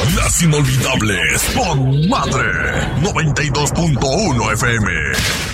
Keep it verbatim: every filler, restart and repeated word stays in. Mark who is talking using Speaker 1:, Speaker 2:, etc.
Speaker 1: Las inolvidables con Madre noventa y dos punto uno F M.